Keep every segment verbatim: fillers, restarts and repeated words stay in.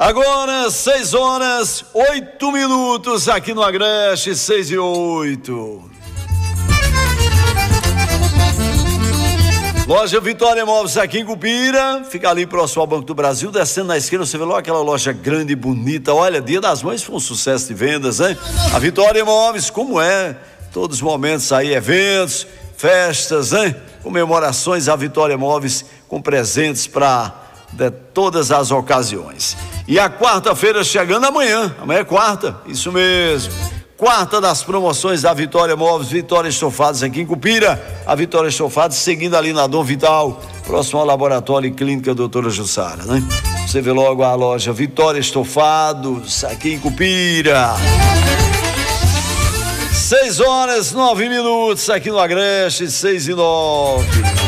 Agora, seis horas, oito minutos aqui no Agreste, seis e oito. Loja Vitória Móveis aqui em Cupira, fica ali próximo ao Banco do Brasil, descendo na esquerda, você vê lá aquela loja grande e bonita. Olha, Dia das Mães foi um sucesso de vendas, hein? A Vitória Móveis, como é, todos os momentos aí, eventos, festas, hein? Comemorações, a Vitória Móveis com presentes para todas as ocasiões. E a quarta-feira chegando amanhã, amanhã é quarta, isso mesmo. Quarta das promoções da Vitória Móveis, Vitória Estofados aqui em Cupira, a Vitória Estofados seguindo ali na Dom Vital, próximo ao Laboratório e Clínica Doutora Jussara, né? Você vê logo a loja Vitória Estofados aqui em Cupira. Seis horas, nove minutos aqui no Agreste, seis e nove.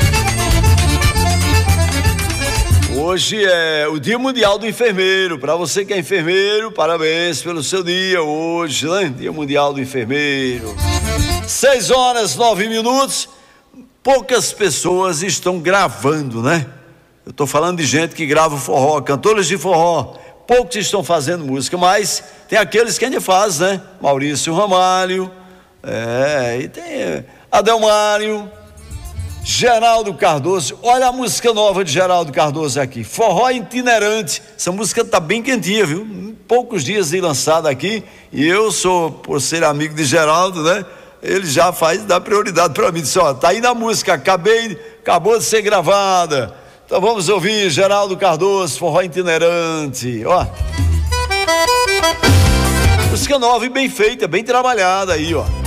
Hoje é o Dia Mundial do Enfermeiro. Para você que é enfermeiro, parabéns pelo seu dia hoje, né? Dia Mundial do Enfermeiro. Seis horas, nove minutos. Poucas pessoas estão gravando, né? Eu estou falando de gente que grava forró, cantores de forró. Poucos estão fazendo música, mas tem aqueles que ainda fazem, né? Maurício Ramalho, é, e tem Adelmário, Geraldo Cardoso. Olha a música nova de Geraldo Cardoso aqui, Forró Itinerante. Essa música tá bem quentinha, viu? Em poucos dias de lançada aqui, e eu sou, por ser amigo de Geraldo, né? Ele já faz, dá prioridade para mim, disse, ó, tá aí na música, acabei, acabou de ser gravada. Então vamos ouvir Geraldo Cardoso, Forró Itinerante, ó. Música nova e bem feita, bem trabalhada aí, ó.